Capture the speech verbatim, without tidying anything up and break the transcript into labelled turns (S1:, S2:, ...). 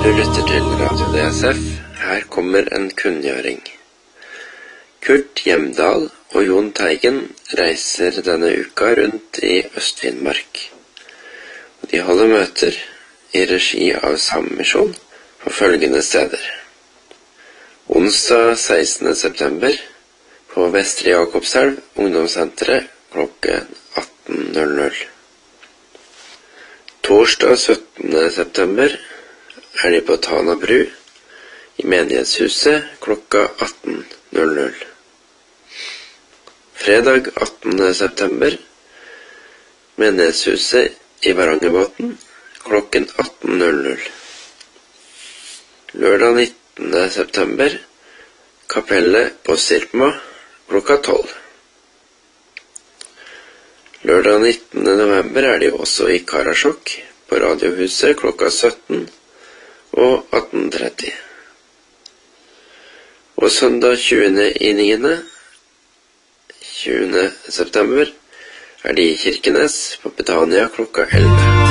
S1: Du lytter til Radio D S F. Her kommer en kunngjøring. Kurt Hjemdal og Jon Teigen reiser denne uka rundt i Øst-Finnmark. De holder møter i regi av Sammisjon på følgende steder. Onsdag sekstende september på Vestre Jakobselv ungdomssenteret klokken atten null null. Torsdag syttende september er de på Tana bru i menighetshuset klokka atten null null. Fredag attende september menighetshuset i Varangerbotn klokken atten null null. Lørdag nittende september kapellet på Sirpma klokka tolv. Lørdag nittende november er de også i Karasjok på Radiohuset klokka sytten og atten tretti. Og søndag tjuende i niende, tjuende september, er de i Kirkenes på Betania klokka elleve.